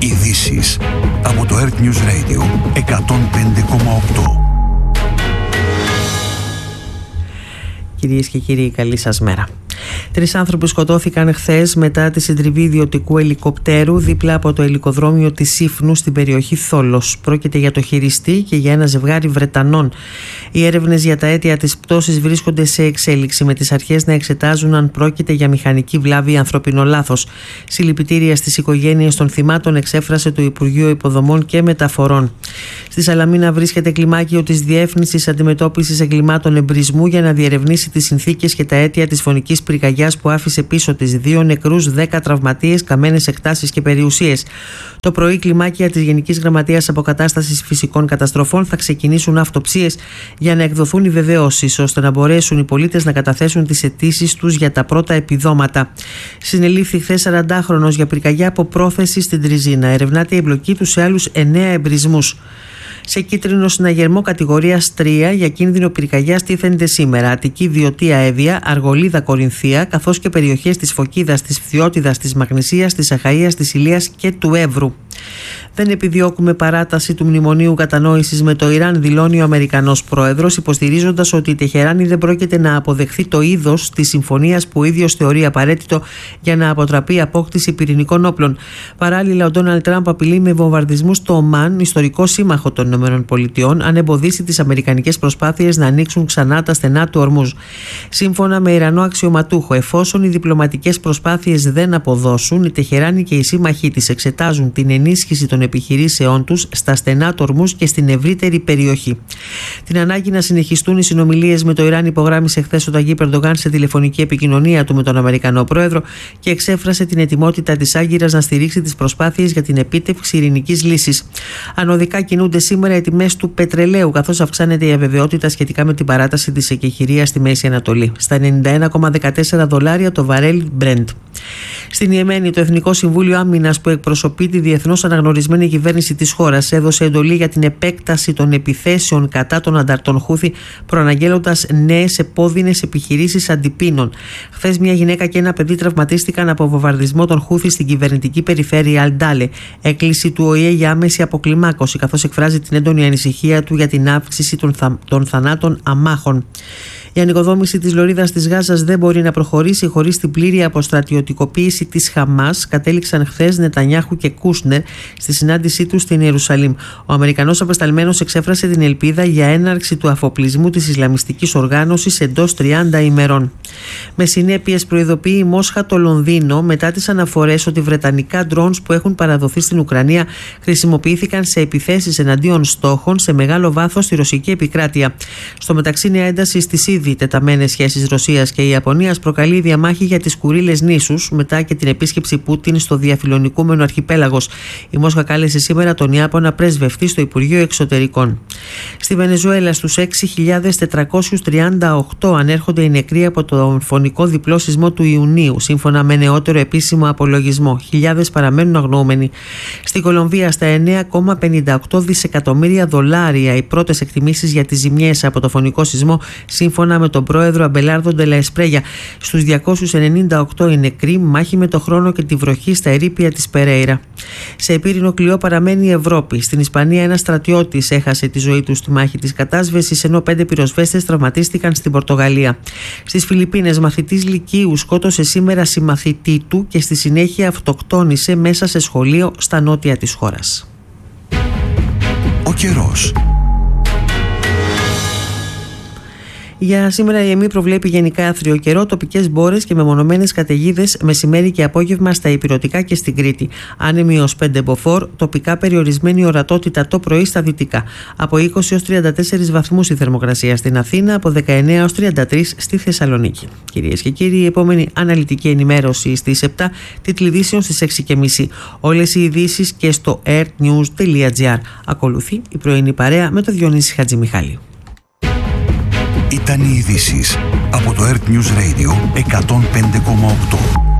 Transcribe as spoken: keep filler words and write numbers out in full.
Ειδήσεις από το Earth News Radio εκατόν πέντε κόμμα οκτώ. Κυρίες και κύριοι, καλή σας μέρα. Τρεις άνθρωποι σκοτώθηκαν χθες μετά τη συντριβή ιδιωτικού ελικοπτέρου δίπλα από το ελικοδρόμιο της Σύφνου στην περιοχή Θόλος. Πρόκειται για το χειριστή και για ένα ζευγάρι Βρετανών. Οι έρευνες για τα αίτια της πτώσης βρίσκονται σε εξέλιξη, με τις αρχές να εξετάζουν αν πρόκειται για μηχανική βλάβη ή ανθρωπινό λάθος. Συλληπιτήρια στις οικογένειες των θυμάτων εξέφρασε το Υπουργείο Υποδομών και Μεταφορών. Στη Σαλαμίνα βρίσκεται κλιμάκιο της Διεύθυνσης Αντιμετώπισης Εγκλημάτων Εμπρισμού για να διερευνήσει τις συνθήκες και τα αίτια της φωνικής πυρκαγιάς που άφησε πίσω της δύο νεκρούς, δέκα τραυματίες, καμένες εκτάσεις και περιουσίες. Το πρωί, κλιμάκια της Γενικής Γραμματείας Αποκατάστασης Φυσικών Καταστροφών θα ξεκινήσουν αυτοψίες για να εκδοθούν οι βεβαιώσεις, ώστε να μπορέσουν οι πολίτες να καταθέσουν τις αιτήσεις τους για τα πρώτα επιδόματα. Συνελήφθη χθες σαραντάχρονος για πυρκαγιά από πρόθεση στην Τριζίνα. Ερευνάται η εμπλοκή του σε άλλους εννέα εμπρισμούς. Σε κίτρινο συναγερμό κατηγορίας τρία για κίνδυνο πυρκαγιάς τίθενται σήμερα Αττική Βιωτία Εύβοια, Αργολίδα Κορινθία, καθώς και περιοχές της Φωκίδας, της Φθιώτιδας, της Μαγνησίας, της Αχαΐας, της Ηλίας και του Εύρου. Δεν επιδιώκουμε παράταση του μνημονίου κατανόησης με το Ιράν, δηλώνει ο Αμερικανός πρόεδρος, υποστηρίζοντας ότι η Τεχεράνη δεν πρόκειται να αποδεχθεί το είδος της συμφωνίας που ο ίδιος θεωρεί απαραίτητο για να αποτραπεί η απόκτηση πυρηνικών όπλων. Παράλληλα, ο Ντόναλντ Τραμπ απειλεί με βομβαρδισμούς στο Ομάν, ιστορικό σύμμαχο των ΗΠΑ, αν εμποδίσει τις αμερικανικές προσπάθειες να ανοίξουν ξανά τα στενά του Ορμούζ. Σύμφωνα με Ιρανό αξιωματούχο, εφόσον οι διπλωματικές προσπάθειες δεν αποδώσουν, η Τεχεράνη και οι σύμμαχοί της εξετάζουν την ενίσχυση των επιχειρήσεών τους στα στενά του Ορμούζ και στην ευρύτερη περιοχή. Την ανάγκη να συνεχιστούν οι συνομιλίες με το Ιράν υπογράμμισε χθες ο Ταγίπ Ερντογάν σε τηλεφωνική επικοινωνία του με τον Αμερικανό πρόεδρο και εξέφρασε την ετοιμότητα της Άγκυρας να στηρίξει τις προσπάθειες για την επίτευξη ειρηνικής λύσης. Ανωδικά κινούνται σήμερα οι τιμές του πετρελαίου, καθώς αυξάνεται η αβεβαιότητα σχετικά με την παράταση της εκεχηρίας στη Μέση Ανατολή. Στα ενενήντα ένα κόμμα δεκατέσσερα δολάρια το βαρέλι Brent. Στην Ιεμένη, το Εθνικό Συμβούλιο Άμυνας, που εκπροσωπεί τη διεθνώς αναγνωρισμένη κυβέρνηση της χώρας, έδωσε εντολή για την επέκταση των επιθέσεων κατά των ανταρτών Χούθη, προαναγγέλλοντας νέες επώδυνες επιχειρήσεις αντιπίνων. Χθες, μια γυναίκα και ένα παιδί τραυματίστηκαν από βομβαρδισμό των Χούθη στην κυβερνητική περιφέρεια Αλντάλε. Έκκληση του Ο Η Ε για άμεση αποκλιμάκωση, καθώς εκφράζει την έντονη ανησυχία του για την αύξηση των, θα... των θανάτων αμάχων. Η ανοικοδόμηση της λωρίδας της Γάζας δεν μπορεί να προχωρήσει χωρίς την πλήρη αποστρατιωτικοποίηση της Χαμάς, κατέληξαν χθες Νετανιάχου και Κούσνερ στη συνάντησή τους στην Ιερουσαλήμ. Ο Αμερικανός απεσταλμένος εξέφρασε την ελπίδα για έναρξη του αφοπλισμού της Ισλαμιστικής οργάνωσης εντός τριάντα ημερών. Με συνέπειες, προειδοποιεί η Μόσχα το Λονδίνο μετά τις αναφορές ότι βρετανικά drones που έχουν παραδοθεί στην Ουκρανία χρησιμοποιήθηκαν σε επιθέσεις εναντίον στόχων σε μεγάλο βάθος στη ρωσική επικράτεια. Στο μεταξύ, νέα ένταση στις ήδη τεταμένες σχέσεις Ρωσίας και Ιαπωνίας προκαλεί διαμάχη για τις Κουρίλες νήσους μετά και την επίσκεψη Πούτιν στο διαφιλονικούμενο αρχιπέλαγος. Η Μόσχα κάλεσε σήμερα τον Ιάπωνα πρέσβευτη στο Υπουργείο Εξωτερικών. Στη Βενεζουέλα, στους έξι χιλιάδες τετρακόσιους τριάντα οκτώ ανέρχονται οι νεκροί από τον φωνικό διπλό σεισμό του Ιουνίου, σύμφωνα με νεότερο επίσημο απολογισμό. Χιλιάδες παραμένουν αγνοούμενοι. Στην Κολομβία, στα εννέα κόμμα πενήντα οκτώ δισεκατομμύρια δολάρια οι πρώτες εκτιμήσεις για τις ζημιές από το φωνικό σεισμό, σύμφωνα με τον πρόεδρο Αμπελάρδο Ντε Λα Εσπρέγια. Στους διακόσιους ενενήντα οκτώ οι νεκροί, μάχη με το χρόνο και τη βροχή στα ερείπια της Περέιρα. Σε επίρρηνο κλειό παραμένει η Ευρώπη. Στην Ισπανία, ένας στρατιώτης έχασε τη ζωή του στη μάχη της κατάσβεσης, ενώ πέντε πυροσβέστες τραυματίστηκαν στην Πορτογαλία. Στις Φιλιππίνες, μαθητής λυκείου σκότωσε σήμερα συμμαθητή του και στη συνέχεια αυτοκτόνησε μέσα σε σχολείο στα νότια της χώρας. Ο καιρός. Για σήμερα η ΕΜΗ προβλέπει γενικά άθριο καιρό, τοπικές μπόρες και μεμονωμένες καταιγίδες μεσημέρι και απόγευμα στα Ηπειρωτικά και στην Κρήτη. Άνεμη ως πέντε μποφόρ, τοπικά περιορισμένη ορατότητα το πρωί στα δυτικά. Από είκοσι έως τριάντα τέσσερις βαθμούς η θερμοκρασία στην Αθήνα, από δεκαεννέα έως τριάντα τρεις στη Θεσσαλονίκη. Κυρίες και κύριοι, η επόμενη αναλυτική ενημέρωση στις επτά, τίτλοι ειδήσεων στις έξι και μισή. Όλες οι ειδήσεις και στο earthnews τελεία gr. Ακολουθεί η πρωινή παρέα με τον Διονύση Χατζημιχάλη. Ήταν οι ειδήσεις από το Earth News Radio εκατόν πέντε κόμμα οκτώ.